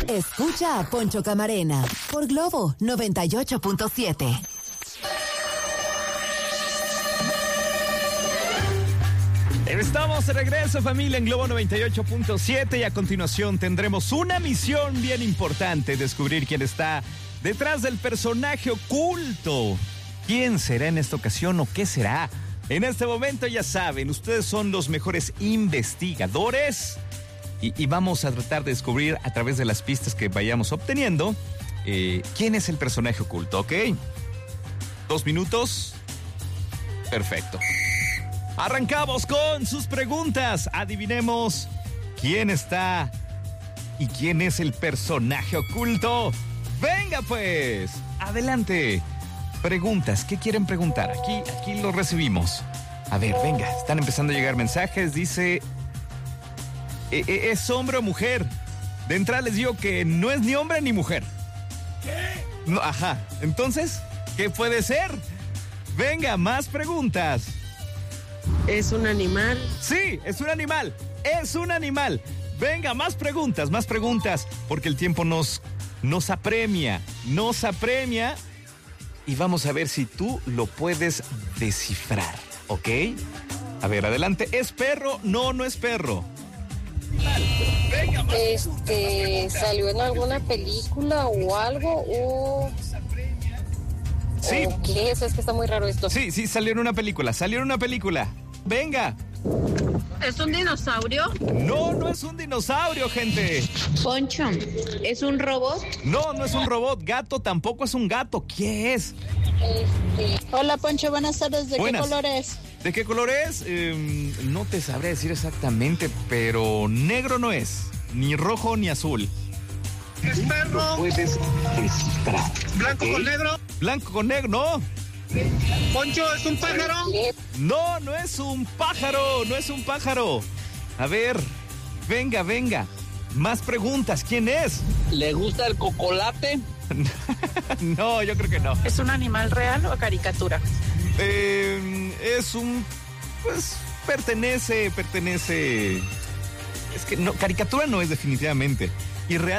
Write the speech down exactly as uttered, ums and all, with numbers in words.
Escucha a Poncho Camarena por Globo noventa y ocho punto siete. Estamos de regreso, familia, en Globo noventa y ocho punto siete, y a continuación tendremos una misión bien importante: descubrir quién está detrás del personaje oculto. ¿Quién será en esta ocasión o qué será? En este momento, ya saben, ustedes son los mejores investigadores y, y vamos a tratar de descubrir a través de las pistas que vayamos obteniendo eh, quién es el personaje oculto, ¿ok? Dos minutos. Perfecto. Arrancamos con sus preguntas. Adivinemos quién está y quién es el personaje oculto. Venga pues, adelante. Preguntas, ¿qué quieren preguntar? Aquí, aquí lo recibimos. A ver, venga, están empezando a llegar mensajes. Dice, ¿es hombre o mujer? De entrada les digo que no es ni hombre ni mujer. ¿Qué? No, ajá, entonces, ¿qué puede ser? Venga, más preguntas. ¿Es un animal? Sí, es un animal. Es un animal. Venga, más preguntas, más preguntas, porque el tiempo nos, nos apremia, nos apremia, y vamos a ver si tú lo puedes descifrar, ¿ok? A ver, adelante. ¿Es perro? No, no es perro. Este, ¿salió en alguna película o algo? O... Sí. ¿O qué es? Es que está muy raro esto. Sí, sí, salió en una película, salió en una película. Venga. ¿Es un dinosaurio? No, no es un dinosaurio, gente. Poncho, ¿es un robot? No, no es un robot. Gato tampoco es un gato. ¿Qué es? Hola, Poncho, buenas tardes. ¿De Buenas. qué color es? ¿De qué color es? Eh, no te sabré decir exactamente, pero negro no es. Ni rojo ni azul. ¿Es perro? Puedes descifrar. ¿Blanco ¿okay? con negro? Blanco con negro, no. ¿Poncho es un pájaro? No, no es un pájaro, no es un pájaro. A ver, venga, venga. Más preguntas, ¿quién es? ¿Le gusta el cocolate? No, yo creo que no. ¿Es un animal real o caricatura? Eh, es un... Pues pertenece, pertenece... Es que no, caricatura no es definitivamente. Y real.